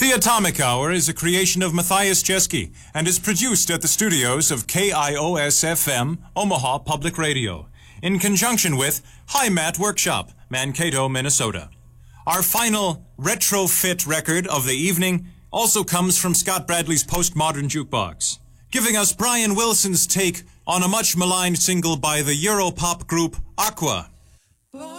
The Atomic Hour is a creation of Matthias Jeske and is produced at the studios of KIOS-FM, Omaha Public Radio, in conjunction with Hi Mat Workshop, Mankato, Minnesota. Our final retrofit record of the evening also comes from Scott Bradley's Postmodern Jukebox, giving us Brian Wilson's take on a much maligned single by the Europop group Aqua.